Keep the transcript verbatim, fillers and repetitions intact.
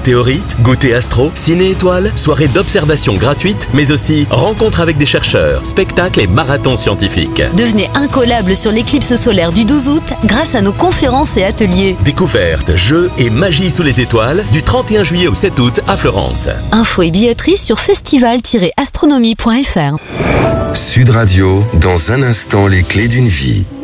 météorites, goûter astro, ciné-étoiles, soirée d'observation gratuite, mais aussi rencontres avec des chercheurs, spectacles et marathons scientifiques. Devenez incollable sur l'éclipse solaire du douze août grâce à nos conférences et ateliers. Découvertes, jeux et magie sous les étoiles du trente et un juillet au sept août à Florence. Infos et billetterie sur festival tiret astronomie point f r. Sud Radio, dans un instant, les clés d'une vie.